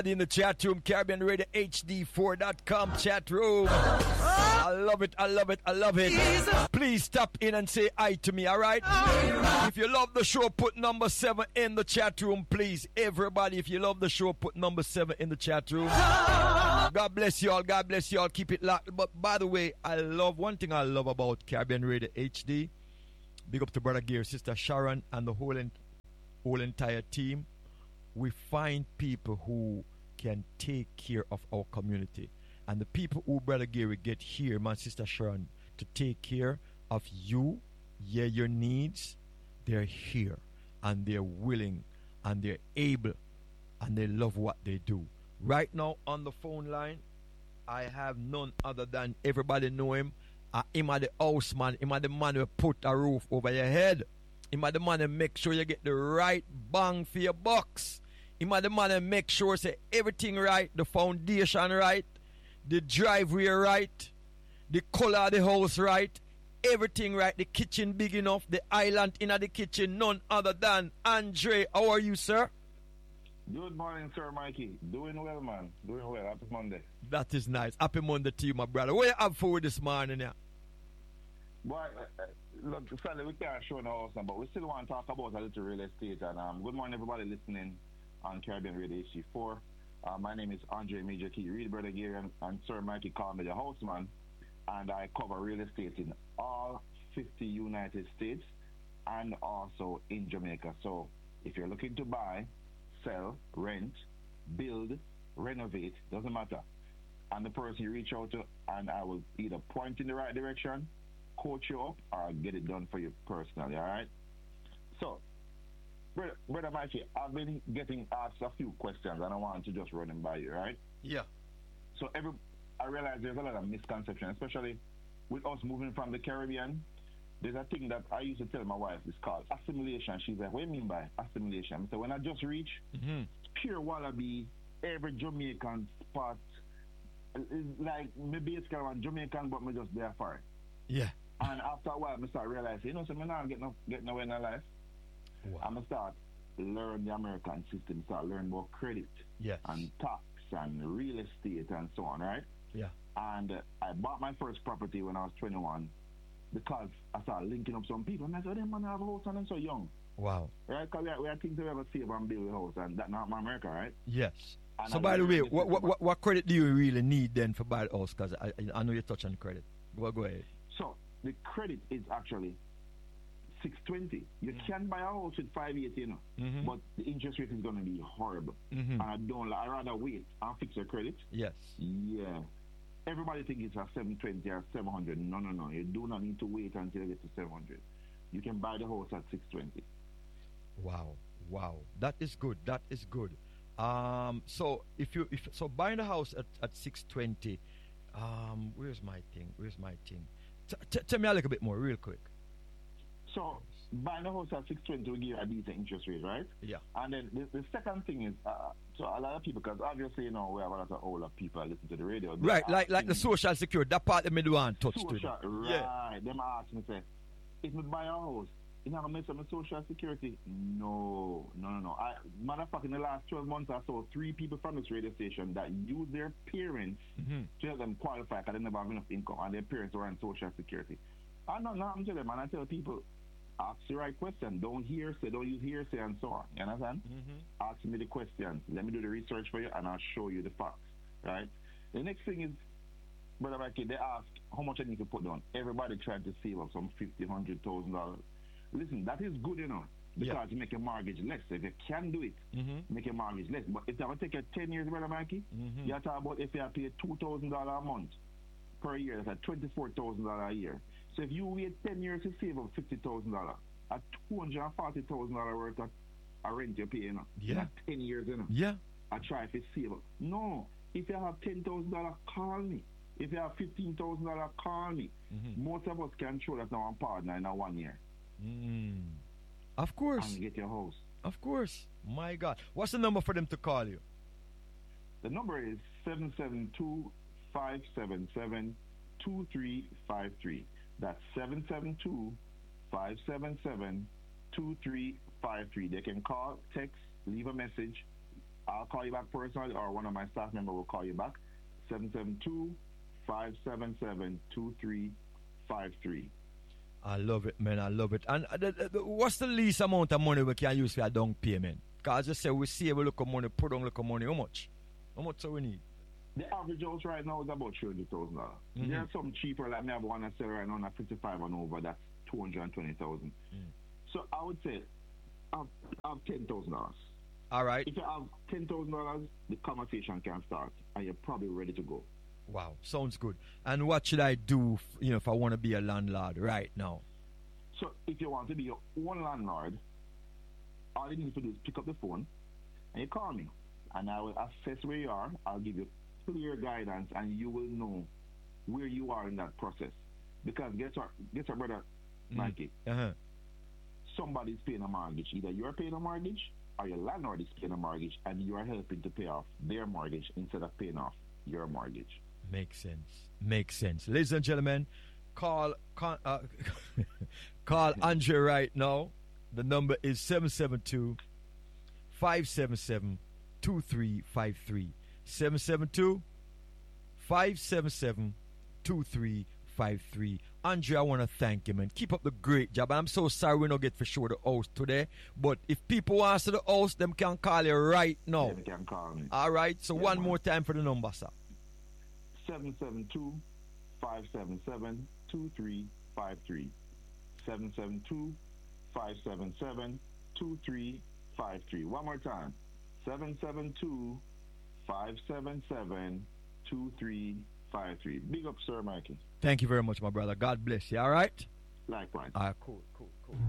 In the chat room, Caribbean Radio HD4.com chat room. I love it, I love it, I love it. Please stop in and say hi to me, alright? If you love the show, put number 7 in the chat room, please. Everybody, if you love the show, put number 7 in the chat room. God bless you all, God bless you all. Keep it locked. But by the way, one thing I love about Caribbean Radio HD. Big up to Brother Gear, Sister Sharon, and the whole entire team. We find people who can take care of our community. And the people who Brother Gary get here, my Sister Sharon, to take care of you, your needs, they're here. And they're willing, and they're able, and they love what they do. Right now on the phone line, I have none other than, everybody know him, him are the house man, him are the man who put a roof over your head. Him are the man who make sure you get the right bang for your bucks. Him are the man who make sure say everything right, the foundation right, the driveway right, the color of the house right, everything right, the kitchen big enough, the island in the kitchen, none other than Andre. How are you, sir? Good morning, Sir Mikey. Doing well, man. Doing well. Happy Monday. That is nice. Happy Monday to you, my brother. What you have for this morning here? Boy, look, sadly, we can't show no house now, but we still want to talk about a little real estate. And good morning, everybody listening on Caribbean Radio HC4. My name is Andre Major Key Reed, Brother Gary, and Sir Mikey call me the houseman. And I cover real estate in all 50 United States and also in Jamaica. So if you're looking to buy, sell, rent, build, renovate, doesn't matter. I'm the person you reach out to, and I will either point in the right direction, coach you up, or get it done for you personally, all right? So, Brother Mikey, I've been getting asked a few questions, and I want to just run them by you, right? Yeah. So, I realize there's a lot of misconception, especially with us moving from the Caribbean. There's a thing that I used to tell my wife, it's called assimilation. She's like, what do you mean by assimilation? So when I just reach pure wallaby, every Jamaican spot, is like, maybe it's kind of a Jamaican, but me just there for it. Yeah. And after a while, I start realizing, you know, so I'm not getting away in my life. Wow. I'm going to start learn the American system, start learn about credit and tax and real estate and so on, right? Yeah. And I bought my first property when I was 21 because I started linking up some people. And I said, them man have a house and I'm so young. Wow. Right? Because we are things to ever save and build a house, and that's not America, right? Yes. And so by the way, what credit do you really need then for buy the house? Because I know you touch on credit. Go ahead. So the credit is actually 620. You can buy a house with 580, you know, but the interest rate is going to be horrible. And I rather wait and fix your credit. Yes. Yeah. Everybody thinks it's a 720 or 700. No. You do not need to wait until you get to 700. You can buy the house at 620. Wow. That is good. So so buying the house at 620, where's my thing? Tell me a little bit more, real quick. So buying a house at 620 will give you a decent interest rate, right? Yeah. And then the second thing is, so a lot of people, because obviously, you know, we have a lot of older people listen to the radio. Right, like the social security, that part that me do want touch to. Right. Yeah. Them ask me, say, if me buy a house, you know, mess up my social security? No. Matter of fact, in the last 12 months, I saw 3 people from this radio station that use their parents to help them qualify because they never have enough income, and their parents were on social security. I'm telling them, and I tell people, ask the right question. Don't use hearsay and so on. You understand? Ask me the questions. Let me do the research for you, and I'll show you the facts. Right? The next thing is, Brother Mikey, they ask how much I need to put down. Everybody trying to save up some $50,000, $100,000. Listen, that is good enough because you make your mortgage less. So if you can do it, make your mortgage less. But if that will take you 10 years, Brother Mikey, you talk about if you pay $2,000 a month per year, that's $24,000 a year. So if you wait 10 years to save up $50,000, at $240,000 worth of rent you pay, you know, in 10 years, you know. Yeah. I try to save up. No, if you have $10,000, call me. If you have $15,000, call me. Most of us can show that now I'm partner in 1 year. Of course. And get your house. Of course. My God. What's the number for them to call you? The number is 772-577-2353. That's 772-577-2353. They can call, text, leave a message. I'll call you back personally, or one of my staff members will call you back. 772-577-2353. I love it, man. I love it. And what's the least amount of money we can use for a down payment? Because I just say we save a look of money, put on a look of money. How much? How much do we need? The average house right now is about $300,000. Mm-hmm. There are some cheaper, like me have one I sell right now at 55 and over, that's $220,000. So I would say I have $10,000. All right. If you have $10,000, the conversation can start, and you're probably ready to go. Wow, sounds good. And what should I do, if I want to be a landlord right now? So if you want to be your own landlord, all you need to do is pick up the phone and you call me, and I will assess where you are. I'll give you clear guidance, and you will know where you are in that process. Because guess what, brother Mikey? Somebody's paying a mortgage. Either you're paying a mortgage or your landlord is paying a mortgage, and you are helping to pay off their mortgage instead of paying off your mortgage. Makes sense. Ladies and gentlemen, call Andre right now. The number is 772-577-2353. 772-577-2353. Andre, I want to thank you, man. Keep up the great job. I'm so sorry we don't get for sure the host today, but if people want to the host, them can call you right now. Yeah, they can call me. All right, so one more time for the number, sir. 772-577-2353. 772-577-2353. One more time. 772-577-2353. Big up, Sir Mikey. Thank you very much, my brother. God bless you. All right? Likewise. All right, cool.